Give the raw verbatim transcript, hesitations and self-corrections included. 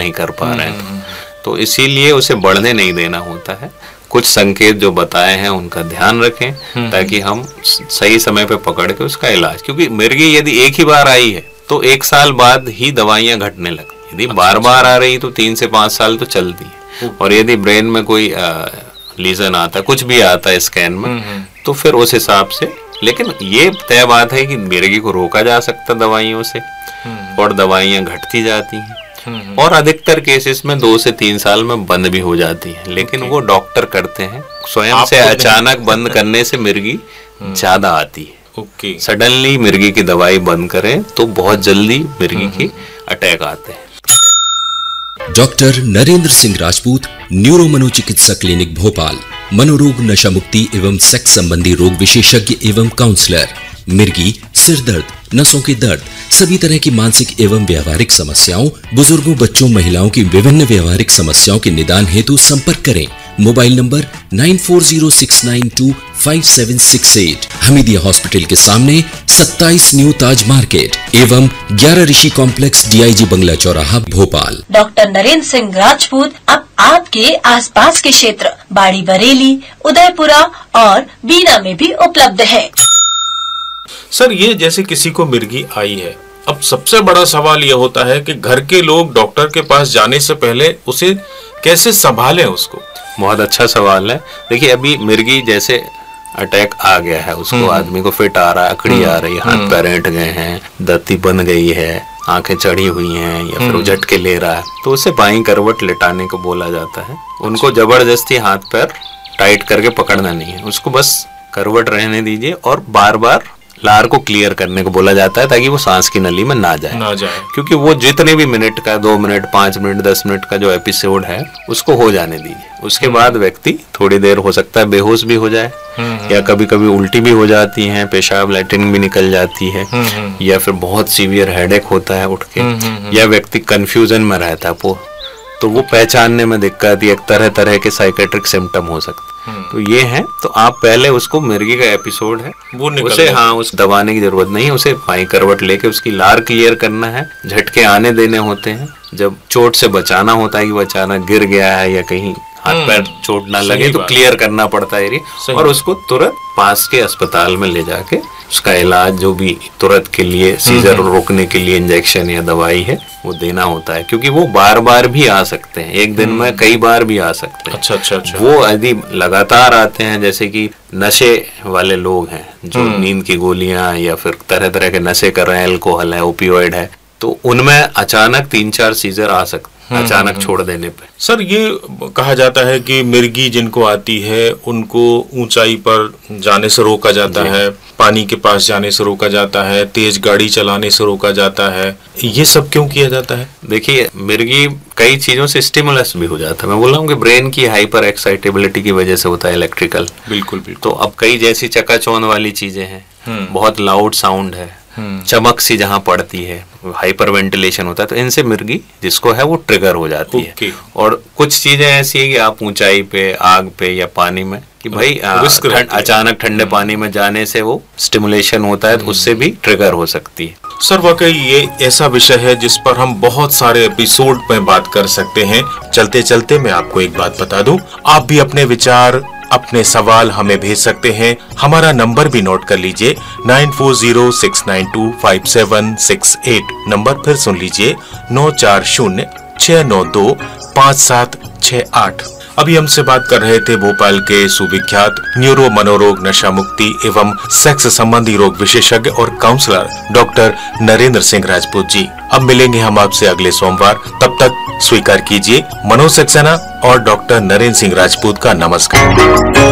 नहीं कर पा रहे हैं, तो इसीलिए उसे बढ़ने नहीं देना होता है। कुछ संकेत जो बताए हैं उनका ध्यान रखें ताकि हम सही समय पे पकड़ के उसका इलाज, क्योंकि मिर्गी यदि एक ही बार आई है तो एक साल बाद ही दवाइयां घटने लगती, यदि बार बार आ रही तो तीन से पांच साल तो चलती है। और यदि ब्रेन में कोई लीजन आता, कुछ भी आता है स्कैन में, तो फिर उस हिसाब से, लेकिन ये तय बात है कि मिर्गी को रोका जा सकता दवाइयों से, और दवाइयां घटती जाती हैं, और अधिकतर केसेस में दो से तीन साल में बंद भी हो जाती है, लेकिन वो डॉक्टर करते हैं। स्वयं से अचानक बंद करने से मिर्गी ज्यादा आती है। ओके, सडनली मिर्गी की दवाई बंद करें तो बहुत जल्दी मिर्गी की अटैक आते हैं। डॉक्टर नरेंद्र सिंह राजपूत, न्यूरो मनोचिकित्सा क्लिनिक भोपाल, मनोरोग, नशा मुक्ति एवं सेक्स संबंधी रोग विशेषज्ञ एवं काउंसलर। मिर्गी, सिर दर्द, नसों के दर्द, सभी तरह की मानसिक एवं व्यवहारिक समस्याओं, बुजुर्गों, बच्चों, महिलाओं की विभिन्न व्यवहारिक समस्याओं के निदान हेतु संपर्क करें। Mobile number nine four zero six nine to five seven six eight, Hamidia hospital के सामने, सत्ताईस न्यू ताज मार्केट एवं ग्यारह ऋषि कॉम्प्लेक्स, डीआईजी बंगला चौराहा, भोपाल। डॉक्टर नरेंद्र सिंह राजपूत अब आपके आसपास के क्षेत्र बाड़ी बरेली, उदयपुरा और बीना में भी उपलब्ध है। सर, ये जैसे किसी को मिर्गी आई है, अब सबसे बड़ा सवाल यह होता है कि घर के लोग डॉक्टर के पास जाने से पहले उसे कैसे संभालें उसको। बहुत अच्छा सवाल है। देखिए, अभी मिर्गी जैसे अटैक आ गया है, उसको आदमी को फिट आ रहा है, अकड़ी आ रही है, हाथ पैर ऐंठ गए हैं, दत्ती बन गई है, आंखें चढ़ी हुई हैं, या फिर वो झटके ले रहा है, तो उसे बाईं करवट लेटाने को बोला जाता है। उनको जबरदस्ती हाथ पैर टाइट करके पकड़ना नहीं है, उसको बस करवट रहने दीजिए, और बार बार लार को क्लियर करने को बोला जाता है ताकि वो सांस की नली में ना जाए ना जाए क्योंकि वो जितने भी मिनट का, दो मिनट, पांच मिनट, दस मिनट का जो एपिसोड है उसको हो जाने दीजिए। उसके बाद व्यक्ति थोड़ी देर हो सकता है बेहोश भी हो जाए, या कभी कभी उल्टी भी हो जाती है, पेशाब लैट्रिन भी निकल जाती है, या फिर बहुत सीवियर हेडेक होता है उठ के, या व्यक्ति कंफ्यूजन में रहता है, वो तो वो पहचानने में दिक्कत, या तरह तरह के साइकेट्रिक सिम्टम हो सकते हैं। तो ये है, तो आप पहले उसको मिर्गी का एपिसोड है वो उसे हाँ उस दबाने की जरूरत नहीं है, उसे बाईं करवट लेके उसकी लार क्लियर करना है, झटके आने देने होते हैं, जब चोट से बचाना होता है कि वो अचानक गिर गया है या कहीं हाथ पैर चोट ना लगे तो क्लियर करना पड़ता है एरिया, और उसको तुरंत पास के अस्पताल में ले जाके उसका इलाज, जो भी तुरंत के लिए सीजर रोकने के लिए इंजेक्शन या दवाई है वो देना होता है, क्योंकि वो बार बार भी आ सकते हैं, एक दिन में कई बार भी आ सकते हैं। अच्छा अच्छा अच्छा। वो यदि लगातार आते हैं, जैसे कि नशे वाले लोग हैं जो नींद की गोलियां या फिर तरह तरह के नशे कर रहे हैं, अल्कोहल है, ओपियोइड है, तो उनमें अचानक तीन चार सीजर आ सकते हैं अचानक छोड़ देने पे। सर, ये कहा जाता है कि मिर्गी जिनको आती है उनको ऊंचाई पर जाने से रोका जाता है, पानी के पास जाने से रोका जाता है, तेज गाड़ी चलाने से रोका जाता है, ये सब क्यों किया जाता है? देखिए, मिर्गी कई चीजों से स्टिमुलस भी हो जाता है। मैं बोल रहा हूँ कि ब्रेन की हाइपर एक्साइटेबिलिटी की वजह से होता है इलेक्ट्रिकल। बिल्कुल बिल्कुल। तो अब कई जैसी चकाचौंध वाली चीजें हैं, बहुत लाउड साउंड है, चमक सी जहाँ पड़ती है, हाइपर वेंटिलेशन होता है, तो इनसे मिर्गी जिसको है वो ट्रिगर हो जाती है। और कुछ चीजें ऐसी है कि आप ऊंचाई पे, आग पे या पानी में, कि भाई अचानक ठंडे पानी में जाने से वो स्टिमुलेशन होता है, तो उससे भी ट्रिगर हो सकती है। सर, वाकई ये ऐसा विषय है जिस पर हम बहुत सारे एपिसोड में बात कर सकते हैं। चलते चलते मैं आपको एक बात बता दूं, आप भी अपने विचार, अपने सवाल हमें भेज सकते हैं। हमारा नंबर भी नोट कर लीजिए, nine four zero six nine to five seven six eight. Number फिर सुन लीजिए, नौ चार शून्य छह नौ दो पाँच सात छह आठ। अभी हमसे बात कर रहे थे भोपाल के सुविख्यात न्यूरो मनोरोग, नशा मुक्ति एवं सेक्स संबंधी रोग विशेषज्ञ और काउंसलर डॉक्टर नरेंद्र सिंह राजपूत जी। अब मिलेंगे हम आपसे अगले सोमवार, तब तक स्वीकार कीजिए मनोज सक्सेना और डॉक्टर नरेंद्र सिंह राजपूत का नमस्कार।